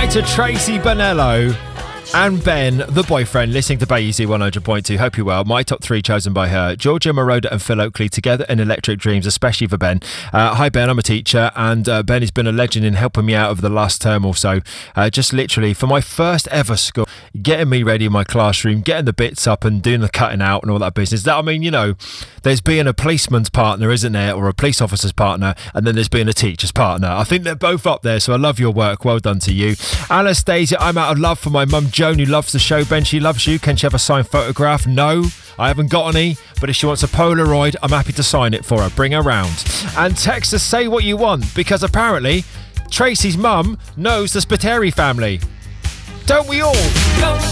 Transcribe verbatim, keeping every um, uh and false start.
out to Tracy Bonello and Ben, the boyfriend, listening to Bay Easy one hundred point two. Hope you're well. My top three chosen by her. Georgia Moroder and Phil Oakley together in Electric Dreams, especially for Ben. Uh, hi, Ben. I'm a teacher, and uh, Ben has been a legend in helping me out over the last term or so. Uh, just literally, for my first ever school, getting me ready in my classroom, getting the bits up and doing the cutting out and all that business. That I mean, you know, there's being a policeman's partner, isn't there, or a police officer's partner, and then there's being a teacher's partner. I think they're both up there, so I love your work. Well done to you. Anastasia, I'm out of love for my mum Joan, who loves the show. Ben, she loves you. Can she have a signed photograph? No, I haven't got any, but if she wants a Polaroid, I'm happy to sign it for her. Bring her round. And text us, say what you want, because apparently Tracy's mum knows the Spiteri family. Don't we all?